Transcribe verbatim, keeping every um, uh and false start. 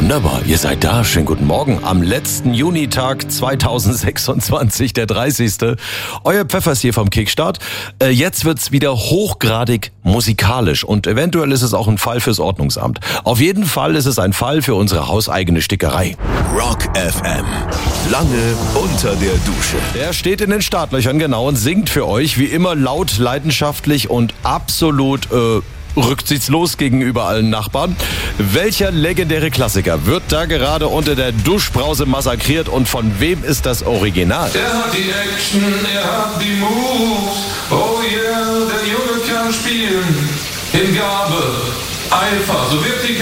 Wunderbar, ihr seid da. Schönen guten Morgen am letzten Junitag zweitausendsechsundzwanzig, der dreißigste Euer Pfeffers hier vom Kickstart. Äh, jetzt wird's wieder hochgradig musikalisch und eventuell ist es auch ein Fall fürs Ordnungsamt. Auf jeden Fall ist es ein Fall für unsere hauseigene Stickerei. Rock F M. Lange unter der Dusche. Er steht in den Startlöchern genau und singt für euch wie immer laut, leidenschaftlich und absolut äh, rücksichtslos gegenüber allen Nachbarn. Welcher legendäre Klassiker wird da gerade unter der Duschbrause massakriert und von wem ist das Original? Er hat die Action, er hat die Moves. Oh yeah, der Junge kann spielen. In Gabe, Eifer, so wird die